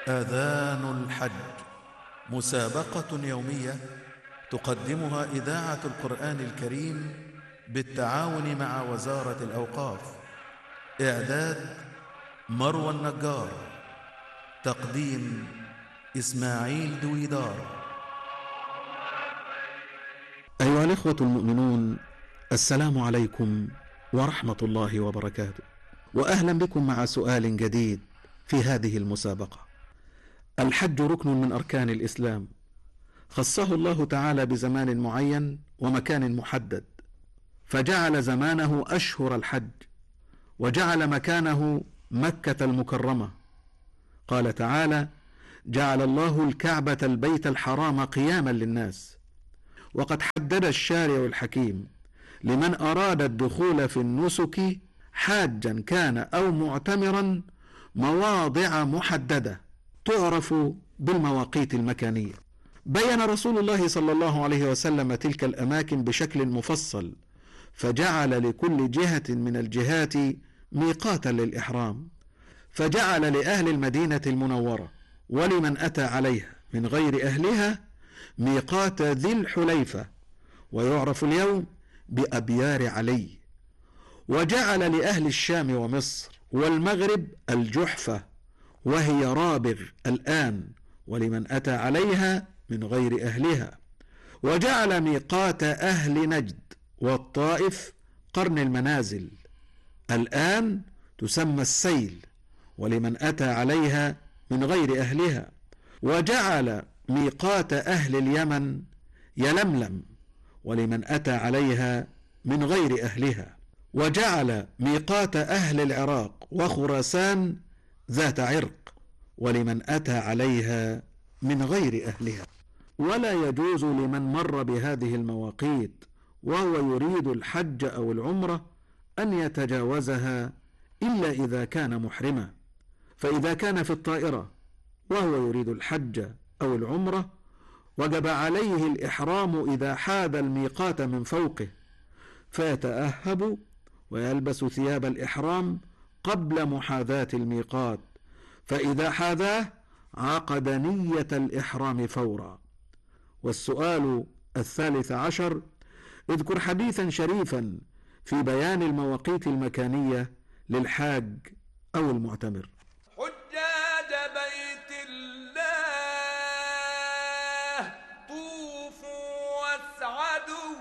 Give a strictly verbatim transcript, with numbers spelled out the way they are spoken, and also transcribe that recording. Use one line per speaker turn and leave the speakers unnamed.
آذان الحج، مسابقة يومية تقدمها إذاعة القرآن الكريم بالتعاون مع وزارة الأوقاف. إعداد مروى النجار، تقديم إسماعيل دويدار.
أيها الإخوة المؤمنون، السلام عليكم ورحمة الله وبركاته، وأهلا بكم مع سؤال جديد في هذه المسابقة. الحج ركن من أركان الإسلام، خصه الله تعالى بزمان معين ومكان محدد، فجعل زمانه أشهر الحج، وجعل مكانه مكة المكرمة. قال تعالى: جعل الله الكعبة البيت الحرام قياما للناس. وقد حدد الشارع الحكيم لمن أراد الدخول في النسك حاجا كان أو معتمرا مواضع محددة تعرف بالمواقيت المكانية. بين رسول الله صلى الله عليه وسلم تلك الأماكن بشكل مفصل، فجعل لكل جهة من الجهات ميقاتا للإحرام، فجعل لأهل المدينة المنورة ولمن أتى عليها من غير أهلها ميقات ذي الحليفة، ويعرف اليوم بأبيار علي. وجعل لأهل الشام ومصر والمغرب الجحفة، وهي رابغ الآن، ولمن أتى عليها من غير أهلها. وجعل ميقات أهل نجد والطائف قرن المنازل، الآن تسمى السيل، ولمن أتى عليها من غير أهلها. وجعل ميقات أهل اليمن يلملم، ولمن أتى عليها من غير أهلها. وجعل ميقات أهل العراق وخراسان ذات عرق، ولمن أتى عليها من غير أهلها. ولا يجوز لمن مر بهذه المواقيت وهو يريد الحج أو العمرة أن يتجاوزها إلا إذا كان محرما. فإذا كان في الطائرة وهو يريد الحج أو العمرة وجب عليه الإحرام إذا حاد الميقات من فوقه، فيتأهب ويلبس ثياب الإحرام قبل محاذاة الميقات، فإذا حاذاه عقد نية الإحرام فورا. والسؤال الثالث عشر: اذكر حديثا شريفا في بيان المواقيت المكانية للحاج أو المعتمر.